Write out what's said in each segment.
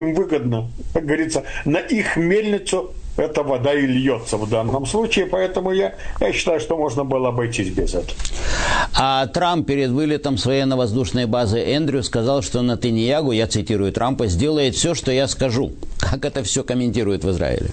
выгодно, как говорится, на их мельницу эта вода и льется в данном случае, поэтому я считаю, что можно было обойтись без этого. А Трамп перед вылетом с военно-воздушной базы Эндрю сказал, что Нетаньяху, я цитирую Трампа, сделает все, что я скажу. Как это все комментируют в Израиле?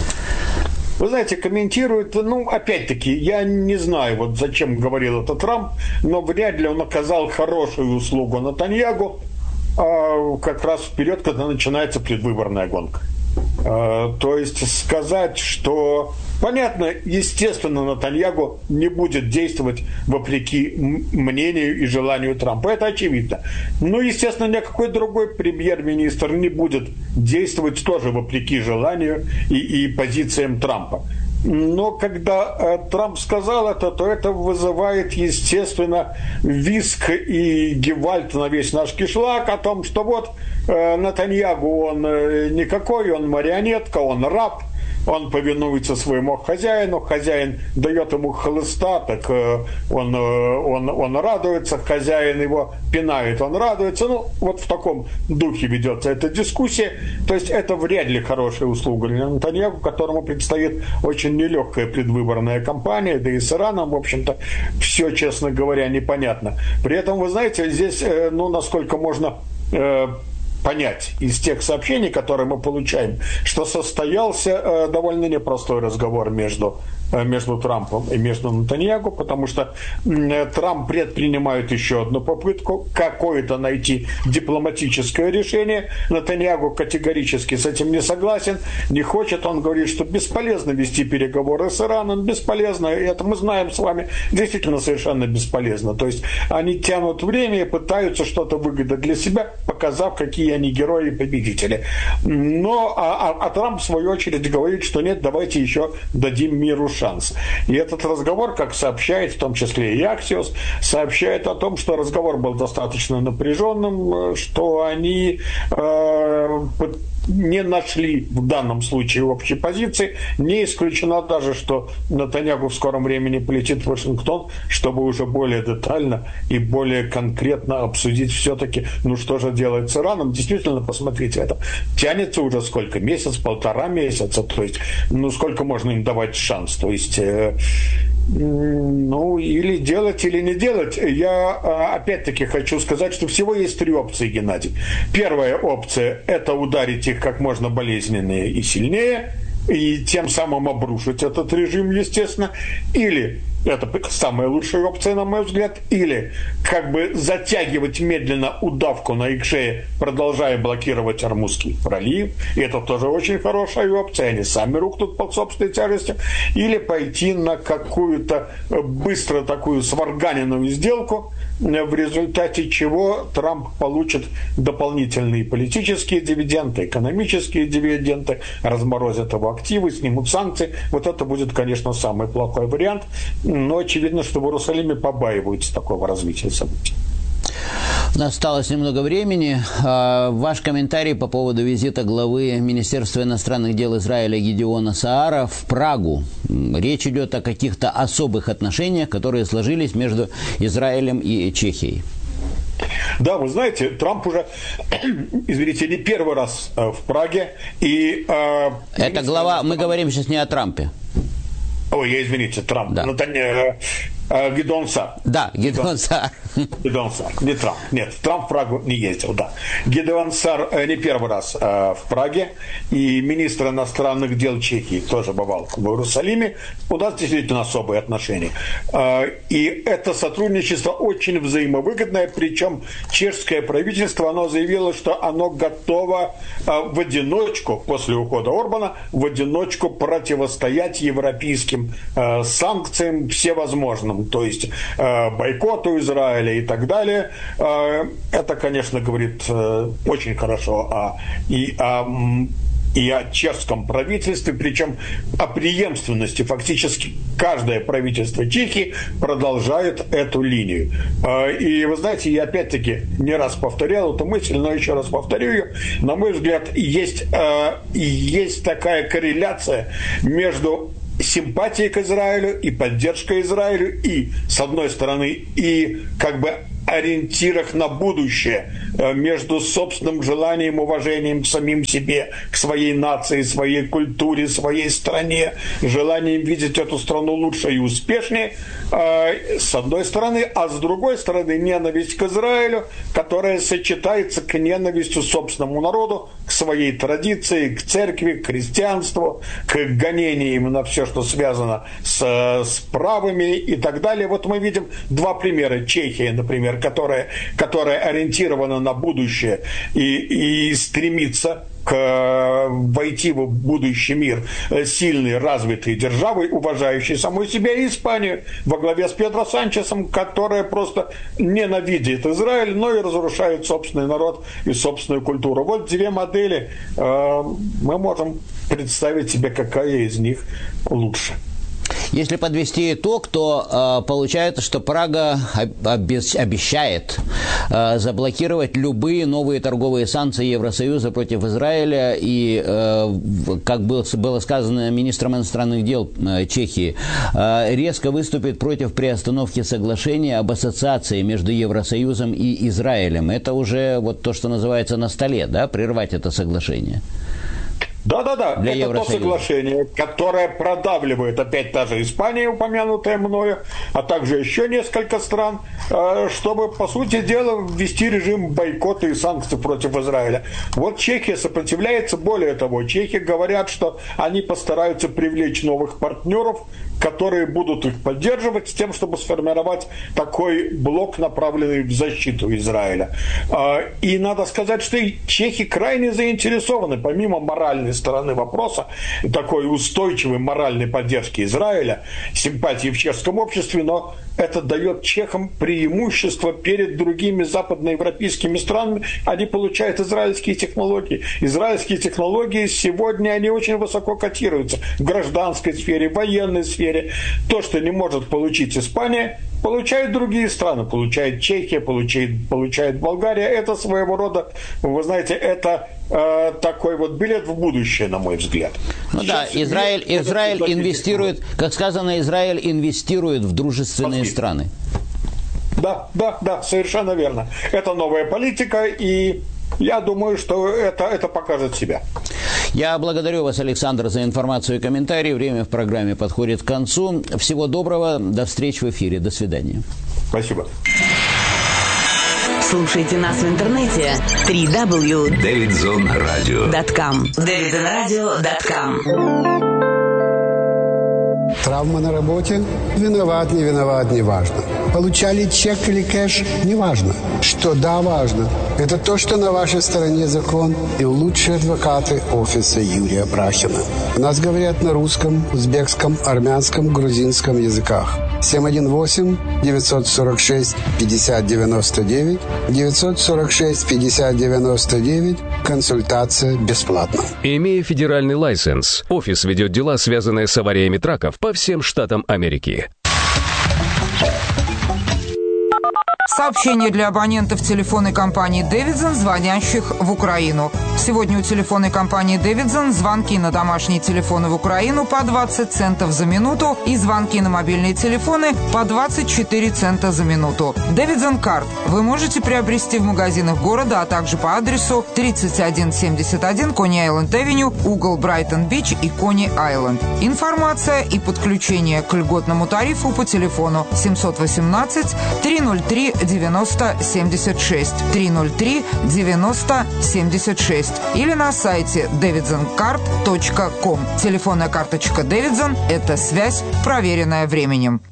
Вы знаете, комментируют, опять-таки, я не знаю, вот зачем говорил это Трамп, но вряд ли он оказал хорошую услугу Нетаньяху, как раз вперед, когда начинается предвыборная гонка. То есть сказать, что, понятно, естественно, Нетаньяху не будет действовать вопреки мнению и желанию Трампа. Это очевидно. Но, естественно, никакой другой премьер-министр не будет действовать тоже вопреки желанию и позициям Трампа. Но когда Трамп сказал это, то это вызывает, естественно, визг и гевальт на весь наш кишлак о том, что вот Нетаньяху, он никакой, он марионетка, он раб, он повинуется своему хозяину, хозяин дает ему хлыста, так он радуется, хозяин его пинает, он радуется. Вот в таком духе ведется эта дискуссия. То есть это вряд ли хорошая услуга для Нетаньяху, которому предстоит очень нелегкая предвыборная кампания, да и с Ираном, в общем-то, все, честно говоря, непонятно. При этом, вы знаете, здесь, насколько можно понять из тех сообщений, которые мы получаем, что состоялся довольно непростой разговор между Трампом и между Нетаньяху, потому что Трамп предпринимает еще одну попытку какое-то найти дипломатическое решение. Нетаньяху категорически с этим не согласен, не хочет. Он говорит, что бесполезно вести переговоры с Ираном, бесполезно, и это мы знаем с вами, действительно совершенно бесполезно. То есть они тянут время и пытаются что-то выгадать для себя, показав, какие они герои и победители. Но Трамп в свою очередь говорит, что нет, давайте еще дадим миру шанс. И этот разговор, как сообщает, в том числе и Axios, сообщает о том, что разговор был достаточно напряженным, что они не нашли в данном случае общей позиции. Не исключено даже, что Нетаньяху в скором времени полетит в Вашингтон, чтобы уже более детально и более конкретно обсудить все-таки, что же делать с Ираном. Действительно, посмотрите, это тянется уже сколько? Месяц, полтора месяца. То есть, сколько можно им давать шанс? То есть, или делать, или не делать. Я опять-таки хочу сказать, что всего есть три опции, Геннадий. Первая опция – это ударить их как можно болезненнее и сильнее, и тем самым обрушить этот режим, естественно. Или, это самая лучшая опция, на мой взгляд, или как бы затягивать медленно удавку на их шее, продолжая блокировать Ормузский пролив. И это тоже очень хорошая опция, они сами рухнут под собственной тяжестью. Или пойти на какую-то быстро такую сварганенную сделку, в результате чего Трамп получит дополнительные политические дивиденды, экономические дивиденды, разморозят его активы, снимут санкции. Вот это будет, конечно, самый плохой вариант. Но очевидно, что в Иерусалиме побаиваются такого развития событий. У нас осталось немного времени. Ваш комментарий по поводу визита главы Министерства иностранных дел Израиля Гидеона Саара в Прагу. Речь идет о каких-то особых отношениях, которые сложились между Израилем и Чехией. Да, вы знаете, Трамп уже, извините, не первый раз в Праге. И, это глава, мы говорим сейчас не о Трампе. Ой, извините, Трамп. Да. Гидеон Саар. Да, Гидеон Саар. Гидеон Саар, не Трамп. Нет, Трамп в Прагу не ездил, да. Гидеон Саар не первый раз в Праге, и министр иностранных дел Чехии тоже бывал в Иерусалиме. У нас действительно особые отношения. И это сотрудничество очень взаимовыгодное, причем чешское правительство, оно заявило, что оно готово в одиночку, после ухода Орбана, в одиночку противостоять европейским санкциям всевозможным. То есть бойкоту Израиля и так далее. Это, конечно, говорит очень хорошо и о чешском правительстве, причем о преемственности. Фактически каждое правительство Чехии продолжает эту линию. И вы знаете, я опять-таки не раз повторял эту мысль, но еще раз повторю ее. На мой взгляд, есть такая корреляция между симпатией к Израилю и поддержкой Израилю, и, с одной стороны, и как бы ориентирах на будущее, между собственным желанием, уважением к самим себе, к своей нации, своей культуре, своей стране, желанием видеть эту страну лучше и успешнее, с одной стороны, а с другой стороны ненависть к Израилю, которая сочетается к ненависти собственному народу, к своей традиции, к церкви, к христианству, к гонениям на все, что связано с правыми и так далее. Вот мы видим два примера. Чехия, например, которая ориентирована на будущее и стремится войти в будущий мир сильной, развитой державой, уважающей самой себя, и Испанию во главе с Педро Санчесом, которая просто ненавидит Израиль, но и разрушает собственный народ и собственную культуру. Вот две модели. Мы можем представить себе, какая из них лучше. Если подвести итог, то получается, что Прага обещает заблокировать любые новые торговые санкции Евросоюза против Израиля. И, как было сказано министром иностранных дел Чехии, резко выступит против приостановки соглашения об ассоциации между Евросоюзом и Израилем. Это уже вот то, что называется на столе, да, прервать это соглашение. Да, это то соглашение, которое продавливает опять та же Испания, упомянутая мною, а также еще несколько стран, чтобы, по сути дела, ввести режим бойкота и санкций против Израиля. Вот Чехия сопротивляется, более того, чехи говорят, что они постараются привлечь новых партнеров, которые будут их поддерживать с тем, чтобы сформировать такой блок, направленный в защиту Израиля. И надо сказать, что и чехи крайне заинтересованы, помимо моральной стороны вопроса, такой устойчивой моральной поддержки Израиля, симпатии в чешском обществе, но это дает чехам преимущество перед другими западноевропейскими странами. Они получают израильские технологии. Израильские технологии сегодня, они очень высоко котируются в гражданской сфере, в военной сфере. То, что не может получить Испания, получают другие страны. Получает Чехия, получает Болгария. Это своего рода, вы знаете, это такой вот билет в будущее, на мой взгляд. Ну да, Израиль инвестирует, как сказано, Израиль инвестирует в дружественные страны. Да, совершенно верно. Это новая политика, и я думаю, что это покажет себя. Я благодарю вас, Александр, за информацию и комментарии. Время в программе подходит к концу. Всего доброго, до встречи в эфире. До свидания. Спасибо. Слушайте нас в интернете www.davidzonradio.com davidzonradio.com. Травма на работе? Виноват, не виноват, не важно. Получали чек или кэш? Не важно. Что да, важно. Это то, что на вашей стороне закон и лучшие адвокаты офиса Юрия Брахина. У нас говорят на русском, узбекском, армянском, грузинском языках. 718-946-5099, 946-5099, консультация бесплатна. Имея федеральный лайсенс, офис ведет дела, связанные с авариями траков по всем штатам Америки. Сообщение для абонентов телефонной компании «Дэвидсон», звонящих в Украину. Сегодня у телефонной компании «Дэвидсон» звонки на домашние телефоны в Украину по 20 центов за минуту и звонки на мобильные телефоны по 24 цента за минуту. «Дэвидсон Карт» вы можете приобрести в магазинах города, а также по адресу 3171 Кони-Айленд-Авеню, угол Брайтон-Бич и Кони-Айленд. Информация и подключение к льготному тарифу по телефону 718-303-9076, 303-9076 или на сайте davidsoncard.com. Телефонная карточка Davidson – это связь, проверенная временем.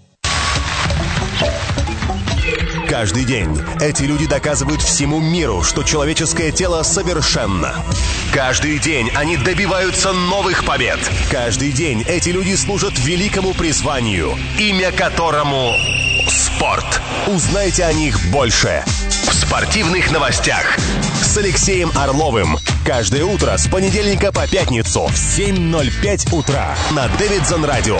Каждый день эти люди доказывают всему миру, что человеческое тело совершенно. Каждый день они добиваются новых побед. Каждый день эти люди служат великому призванию, имя которому спорт. Узнайте о них больше в спортивных новостях с Алексеем Орловым. Каждое утро с понедельника по пятницу в 7:05 утра на Дэвидсон Радио.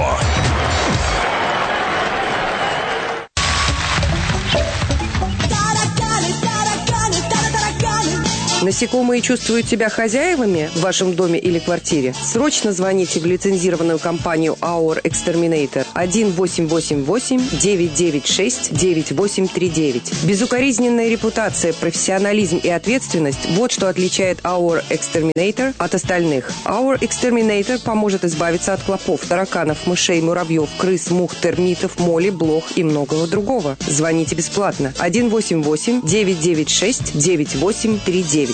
Насекомые чувствуют себя хозяевами в вашем доме или квартире? Срочно звоните в лицензированную компанию Our Exterminator 1-888-996-9839. Безукоризненная репутация, профессионализм и ответственность – вот что отличает Our Exterminator от остальных. Our Exterminator поможет избавиться от клопов, тараканов, мышей, муравьев, крыс, мух, термитов, моли, блох и многого другого. Звоните бесплатно 1-888-996-9839.